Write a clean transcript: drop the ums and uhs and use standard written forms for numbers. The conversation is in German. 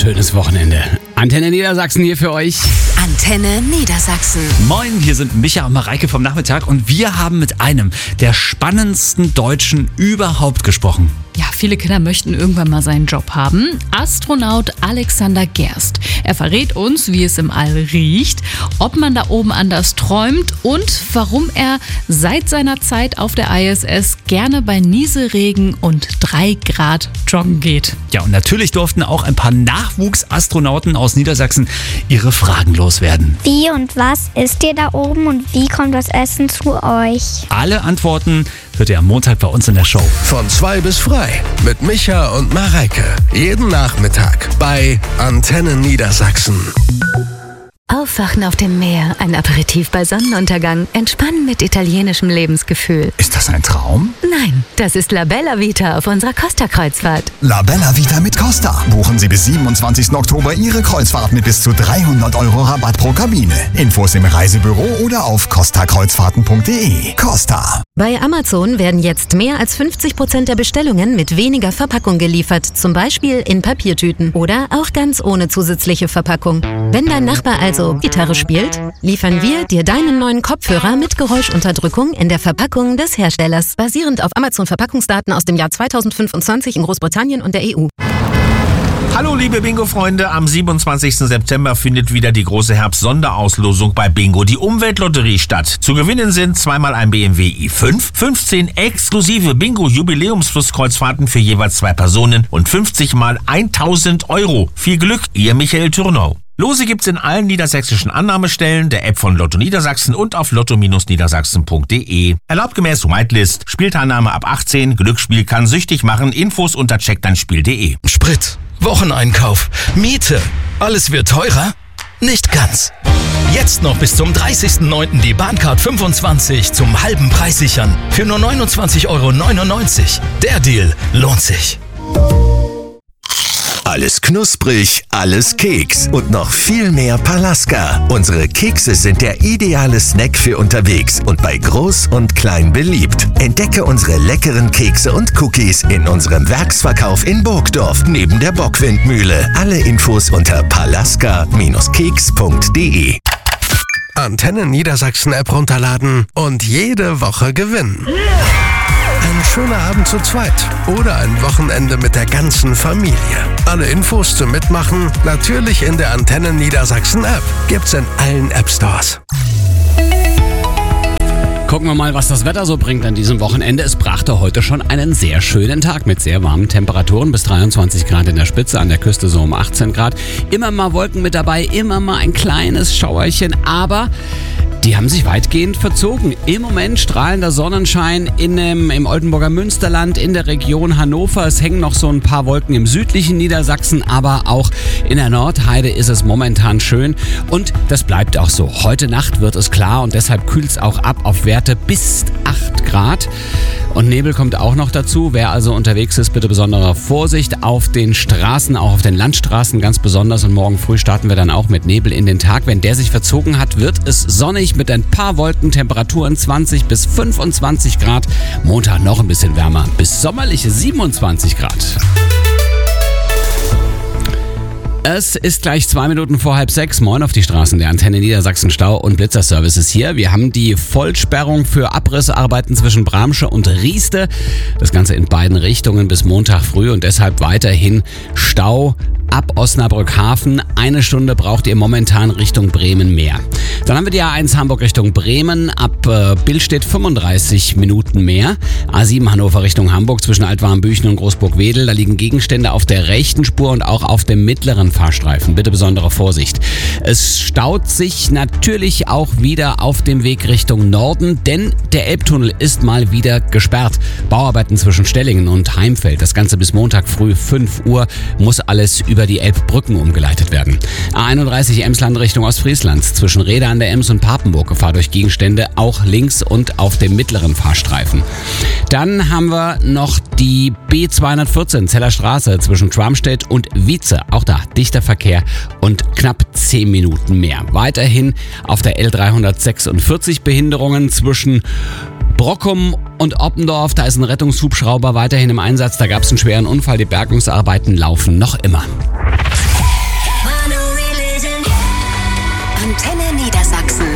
schönes Wochenende. Antenne Niedersachsen hier für euch. Antenne Niedersachsen. Moin, hier sind Micha und Mareike vom Nachmittag und wir haben mit einem der spannendsten Deutschen überhaupt gesprochen. Ja, viele Kinder möchten irgendwann mal seinen Job haben. Astronaut Alexander Gerst. Er verrät uns, wie es im All riecht, ob man da oben anders träumt und warum er seit seiner Zeit auf der ISS gerne bei Nieselregen und 3 Grad joggen geht. Ja, und natürlich durften auch ein paar Nachwuchsastronauten aus Niedersachsen ihre Fragen loswerden. Wie und was isst ihr da oben und wie kommt das Essen zu euch? Alle Antworten hört ihr am Montag bei uns in der Show. Von 2 bis frei mit Micha und Mareike. Jeden Nachmittag bei Antenne Niedersachsen. Aufwachen auf dem Meer, ein Aperitif bei Sonnenuntergang, entspannen mit italienischem Lebensgefühl. Ist das ein Traum? Nein, das ist La Bella Vita auf unserer Costa-Kreuzfahrt. La Bella Vita mit Costa. Buchen Sie bis 27. Oktober Ihre Kreuzfahrt mit bis zu 300 € Rabatt pro Kabine. Infos im Reisebüro oder auf costakreuzfahrten.de. Costa. Bei Amazon werden jetzt mehr als 50% der Bestellungen mit weniger Verpackung geliefert, zum Beispiel in Papiertüten oder auch ganz ohne zusätzliche Verpackung. Wenn dein Nachbar also Gitarre spielt, liefern wir dir deinen neuen Kopfhörer mit Geräuschunterdrückung in der Verpackung des Herstellers, basierend auf Amazon-Verpackungsdaten aus dem Jahr 2025 in Großbritannien und der EU. Hallo liebe Bingo-Freunde, am 27. September findet wieder die große Herbst-Sonderauslosung bei Bingo, die Umweltlotterie, statt. Zu gewinnen sind zweimal ein BMW i5, 15 exklusive Bingo-Jubiläumsflusskreuzfahrten für jeweils 2 Personen und 50 mal 1.000 €. Viel Glück, ihr Michael Thürnau. Lose gibt's in allen niedersächsischen Annahmestellen, der App von Lotto Niedersachsen und auf lotto-niedersachsen.de. Erlaubt gemäß Whitelist, Spielteilnahme ab 18, Glücksspiel kann süchtig machen, Infos unter checkdeinspiel.de. Sprit, Wocheneinkauf, Miete. Alles wird teurer? Nicht ganz. Jetzt noch bis zum 30.09. die Bahncard 25 zum halben Preis sichern. Für nur 29,99 €. Der Deal lohnt sich. Alles knusprig, alles Keks und noch viel mehr Palaska. Unsere Kekse sind der ideale Snack für unterwegs und bei Groß und Klein beliebt. Entdecke unsere leckeren Kekse und Cookies in unserem Werksverkauf in Burgdorf neben der Bockwindmühle. Alle Infos unter palaska-keks.de. Antenne Niedersachsen App runterladen und jede Woche gewinnen. Ein schöner Abend zu zweit oder ein Wochenende mit der ganzen Familie. Alle Infos zum Mitmachen natürlich in der Antenne Niedersachsen App. Gibt's in allen App Stores. Gucken wir mal, was das Wetter so bringt an diesem Wochenende. Es brachte heute schon einen sehr schönen Tag mit sehr warmen Temperaturen. Bis 23 Grad in der Spitze, an der Küste so um 18 Grad. Immer mal Wolken mit dabei, immer mal ein kleines Schauerchen, aber die haben sich weitgehend verzogen. Im Moment strahlender Sonnenschein im Oldenburger Münsterland, in der Region Hannover. Es hängen noch so ein paar Wolken im südlichen Niedersachsen, aber auch in der Nordheide ist es momentan schön. Und das bleibt auch so. Heute Nacht wird es klar und deshalb kühlt es auch ab auf Werte bis 8 Grad. Und Nebel kommt auch noch dazu. Wer also unterwegs ist, bitte besondere Vorsicht auf den Straßen, auch auf den Landstraßen ganz besonders. Und morgen früh starten wir dann auch mit Nebel in den Tag. Wenn der sich verzogen hat, wird es sonnig mit ein paar Wolken, Temperaturen 20 bis 25 Grad. Montag noch ein bisschen wärmer, bis sommerliche 27 Grad. Es ist gleich 2 Minuten vor 5:30. Moin auf die Straßen der Antenne Niedersachsen Stau- und Blitzerservices hier. Wir haben die Vollsperrung für Abrissarbeiten zwischen Bramsche und Rieste. Das Ganze in beiden Richtungen bis Montag früh und deshalb weiterhin Stau ab Osnabrück-Hafen. 1 Stunde braucht ihr momentan Richtung Bremen mehr. Dann haben wir die A1 Hamburg Richtung Bremen. Ab Billstedt 35 Minuten mehr. A7 Hannover Richtung Hamburg zwischen Altwarmbüchen und Großburg-Wedel. Da liegen Gegenstände auf der rechten Spur und auch auf dem mittleren Fahrstreifen. Bitte besondere Vorsicht. Es staut sich natürlich auch wieder auf dem Weg Richtung Norden, denn der Elbtunnel ist mal wieder gesperrt. Bauarbeiten zwischen Stellingen und Heimfeld. Das Ganze bis Montag früh 5 Uhr muss alles über die Elbbrücken umgeleitet werden. A31 Emsland Richtung Ostfriesland zwischen Rheda an der Ems und Papenburg. Gefahr durch Gegenstände auch links und auf dem mittleren Fahrstreifen. Dann haben wir noch die B214 Zeller Straße zwischen Schwarmstedt und Wietze. Auch da dichter Verkehr und knapp 10 Minuten mehr. Weiterhin auf der L346 Behinderungen zwischen Brockum und Oppendorf. Da ist ein Rettungshubschrauber weiterhin im Einsatz. Da gab es einen schweren Unfall. Die Bergungsarbeiten laufen noch immer. Antenne Niedersachsen.